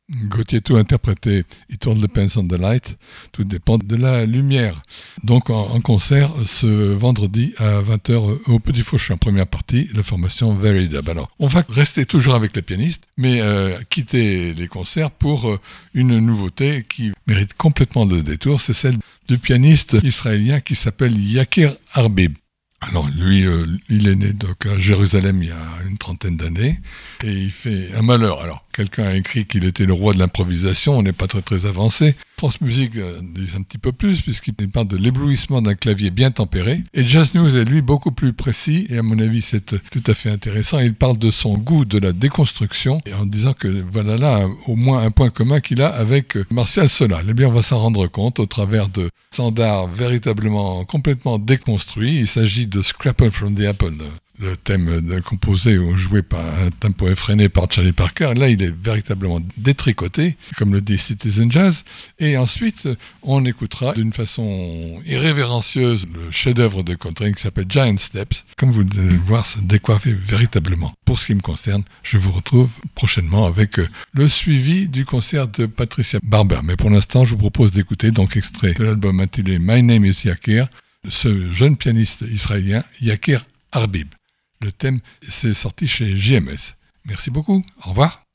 Gotyeto interprétait It All Depends on the Light, tout dépend de la lumière. Donc en concert ce vendredi à 20h au Petit Fauchin, première partie, la formation Very Dub. Alors on va rester toujours avec les pianistes, mais quitter les concerts pour une nouveauté qui mérite complètement le détour, c'est celle du pianiste israélien qui s'appelle Yakir Arbib. Alors lui, il est né donc à Jérusalem il y a une trentaine d'années et il fait un malheur. Alors quelqu'un a écrit qu'il était le roi de l'improvisation, on n'est pas très avancé. France Musique dit un petit peu plus puisqu'il parle de l'éblouissement d'un clavier bien tempéré. Et Jazz News est lui beaucoup plus précis et à mon avis c'est tout à fait intéressant. Il parle de son goût de la déconstruction et en disant que voilà là au moins un point commun qu'il a avec Martial Solal. Eh bien on va s'en rendre compte au travers de standards véritablement complètement déconstruits. Il s'agit de Scrapple from the Apple, le thème composé ou joué par un tempo effréné par Charlie Parker. Là, il est véritablement détricoté, comme le dit Citizen Jazz. Et ensuite, on écoutera d'une façon irrévérencieuse le chef-d'œuvre de Coltrane qui s'appelle Giant Steps. Comme vous devez le voir, c'est décoiffé véritablement. Pour ce qui me concerne, je vous retrouve prochainement avec le suivi du concert de Patricia Barber. Mais pour l'instant, je vous propose d'écouter donc extrait de l'album intitulé My Name is Yakir, ce jeune pianiste israélien, Yakir Arbib. Le thème, c'est sorti chez JMS. Merci beaucoup. Au revoir.